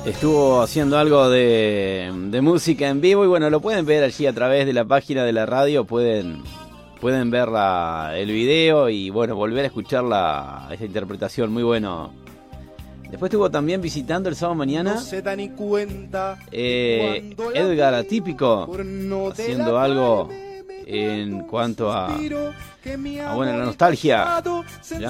Estuvo haciendo algo de música en vivo y bueno, lo pueden ver allí a través de la página de la radio, pueden ver el video y bueno, volver a escuchar esa interpretación, muy bueno. Después estuvo también visitando el sábado mañana No se da ni cuenta Edgar Atípico, haciendo algo en cuanto a bueno, la nostalgia. ¿Ya?